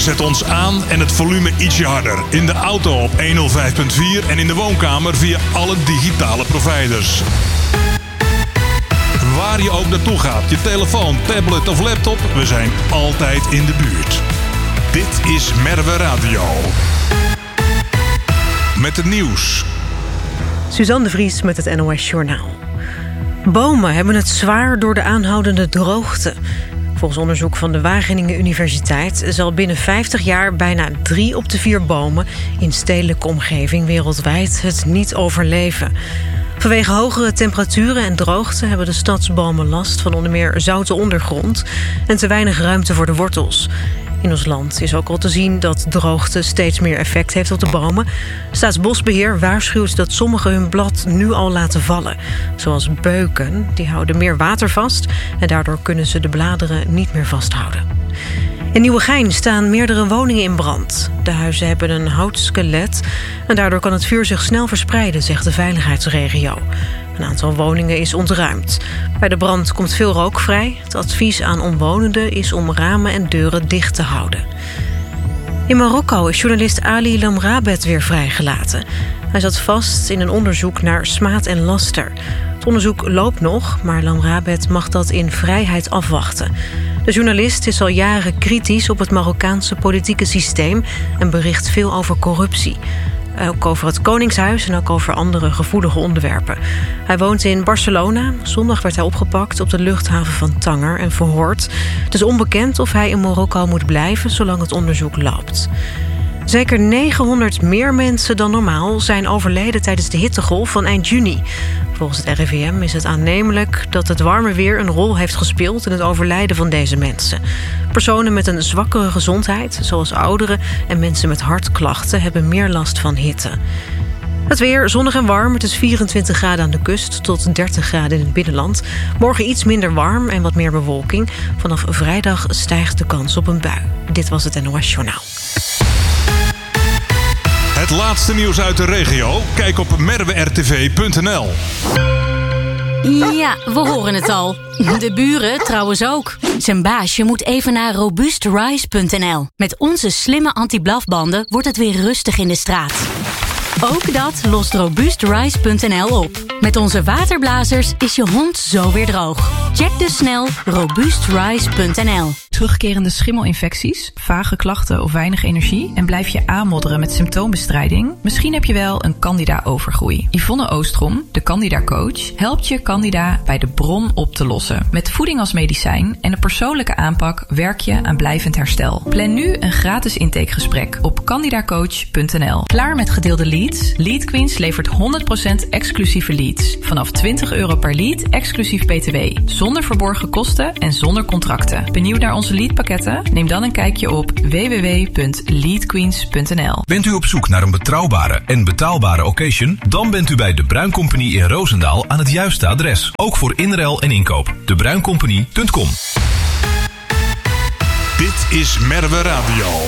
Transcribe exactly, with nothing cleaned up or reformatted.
zet ons aan en het volume ietsje harder. In de auto op honderd vijf punt vier en in de woonkamer via alle digitale providers. Waar je ook naartoe gaat, je telefoon, tablet of laptop, we zijn altijd in de buurt. Dit is Merwe Radio. Met het nieuws. Suzanne de Vries met het N O S Journaal. Bomen hebben het zwaar door de aanhoudende droogte. Volgens onderzoek van de Wageningen Universiteit zal binnen vijftig jaar bijna drie op de vier bomen in stedelijke omgeving wereldwijd het niet overleven. Vanwege hogere temperaturen en droogte hebben de stadsbomen last van onder meer zoute ondergrond en te weinig ruimte voor de wortels. In ons land is ook al te zien dat droogte steeds meer effect heeft op de bomen. Staatsbosbeheer waarschuwt dat sommigen hun blad nu al laten vallen. Zoals beuken, die houden meer water vast en daardoor kunnen ze de bladeren niet meer vasthouden. In Nieuwegein staan meerdere woningen in brand. De huizen hebben een houtskelet en daardoor kan het vuur zich snel verspreiden, zegt de veiligheidsregio. Een aantal woningen is ontruimd. Bij de brand komt veel rook vrij. Het advies aan omwonenden is om ramen en deuren dicht te houden. In Marokko is journalist Ali Lamrabet weer vrijgelaten. Hij zat vast in een onderzoek naar smaad en laster. Het onderzoek loopt nog, maar Lamrabet mag dat in vrijheid afwachten. De journalist is al jaren kritisch op het Marokkaanse politieke systeem en bericht veel over corruptie. Ook over het Koningshuis en ook over andere gevoelige onderwerpen. Hij woont in Barcelona. Zondag werd hij opgepakt op de luchthaven van Tanger en verhoord. Het is onbekend of hij in Marokko moet blijven zolang het onderzoek loopt. Zeker negenhonderd meer mensen dan normaal zijn overleden tijdens de hittegolf van eind juni. Volgens het R I V M is het aannemelijk dat het warme weer een rol heeft gespeeld in het overlijden van deze mensen. Personen met een zwakkere gezondheid, zoals ouderen en mensen met hartklachten, hebben meer last van hitte. Het weer zonnig en warm. Het is vierentwintig graden aan de kust tot dertig graden in het binnenland. Morgen iets minder warm en wat meer bewolking. Vanaf vrijdag stijgt de kans op een bui. Dit was het N O S Journaal. Het laatste nieuws uit de regio? Kijk op merwe r t v punt n l. Ja, we horen het al. De buren trouwens ook. Zijn baasje moet even naar robuust rise punt n l. Met onze slimme anti-blafbanden wordt het weer rustig in de straat. Ook dat lost robuust rise punt n l op. Met onze waterblazers is je hond zo weer droog. Check dus snel robuust rise punt n l. Terugkerende schimmelinfecties, vage klachten of weinig energie en blijf je aanmodderen met symptoombestrijding? Misschien heb je wel een Candida-overgroei. Yvonne Oostrom, de Candida-coach, helpt je Candida bij de bron op te lossen. Met voeding als medicijn en een persoonlijke aanpak werk je aan blijvend herstel. Plan nu een gratis intakegesprek op candidacoach punt n l. Klaar met gedeelde leads? Lead Queens levert honderd procent exclusieve leads. Vanaf twintig euro per lead, exclusief B T W. Zonder verborgen kosten en zonder contracten. Benieuwd naar onze leadpakketten? Neem dan een kijkje op w w w punt lead queens punt n l. Bent u op zoek naar een betrouwbare en betaalbare occasion? Dan bent u bij De Bruin Company in Roosendaal aan het juiste adres. Ook voor inruil en inkoop. de bruin company punt com. Dit is Merwe Radio.